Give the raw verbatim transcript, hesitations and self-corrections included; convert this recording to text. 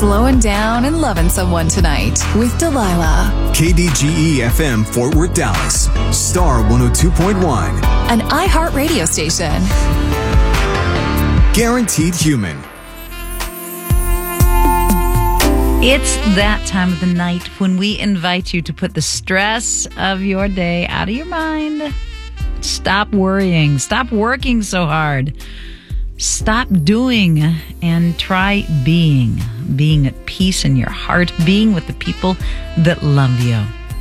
slowing down and loving someone tonight with Delilah. K D G E F M Fort Worth, Dallas. Star one oh two point one. An iHeart radio station. Guaranteed Human. It's that time of the night when we invite you to put the stress of your day out of your mind. Stop worrying. Stop working so hard. Stop doing and try being. Being at peace in your heart. Being with the people that love you.